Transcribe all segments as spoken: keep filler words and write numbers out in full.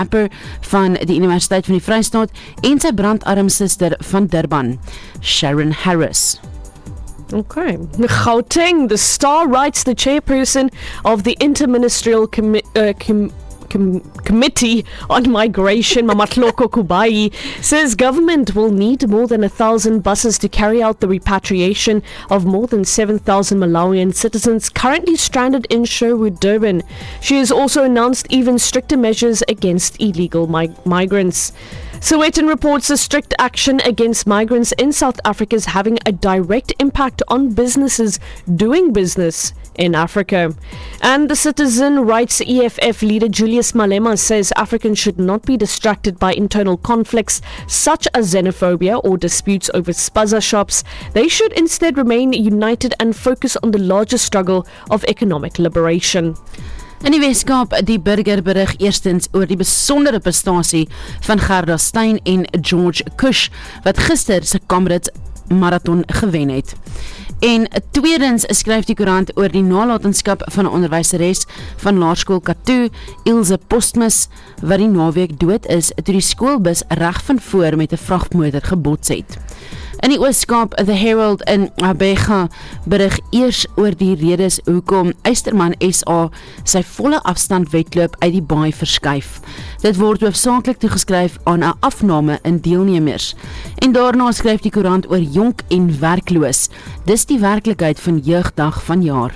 rapper van die Universiteit van die Vrystaat en sy brandarm suster van Durban, Sharon Harris. Okay. Gauteng, the Star writes the chairperson of the Interministerial Commi- uh, com- Com- Committee on Migration, Mamatloko Kubai, says government will need more than a thousand buses to carry out the repatriation of more than seven thousand Malawian citizens currently stranded in Sherwood, Durban. She has also announced even stricter measures against illegal mig- migrants. Sowetan reports the strict action against migrants in South Africa is having a direct impact on businesses doing business in Africa. And the Citizen Rights E F F leader Julius Malema says Africans should not be distracted by internal conflicts such as xenophobia or disputes over spaza shops. They should instead remain united and focus on the larger struggle of economic liberation. In die Weskaap, die burger berig eerstens oor die besondere prestasie van Gerda Steyn en George Kush, wat gister se Kamerads marathon gewen het. En tweedens skryf die koerant oor die nalatenskap van 'n onderwyseres van Laerskool Katoo, Ilse Postmus, wat die naweek dood is toe die skoolbus reg van voor met 'n vragmotor gebots het. In die Ooskaap, The Herald in Abega berig eers oor die redes hoekom Eysterman S A sy volle afstand wedloop uit die baai verskuif. Dit word hoofsaaklik toegeskryf aan 'n afname in deelnemers. En daarna skryf die koerant oor jonk en werkloos. Dis die werklikheid van Jeugdag vanjaar.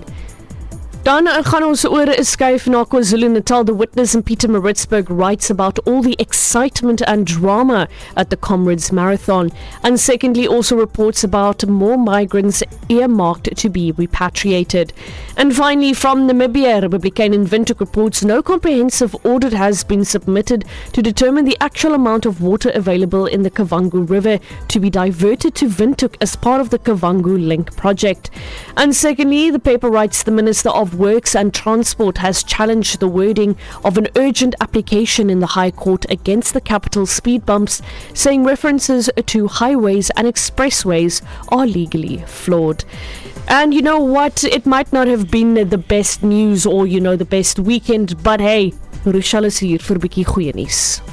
Dan gaan ons oor 'n skuif na KwaZulu-Natal. The Witness in Peter Maritzburg writes about all the excitement and drama at the Comrades Marathon, and secondly also reports about more migrants earmarked to be repatriated. And finally, from Namibia, Republican in Windhoek reports no comprehensive audit has been submitted to determine the actual amount of water available in the Kavango River to be diverted to Windhoek as part of the Kavango Link project. And secondly, the paper writes the Minister of Works and Transport has challenged the wording of an urgent application in the High Court against the capital speed bumps, saying references to highways and expressways are legally flawed. And you know what? It might not have been the best news or, you know, the best weekend, but hey, Rochelle is hier vir 'n bietjie goeie nuus.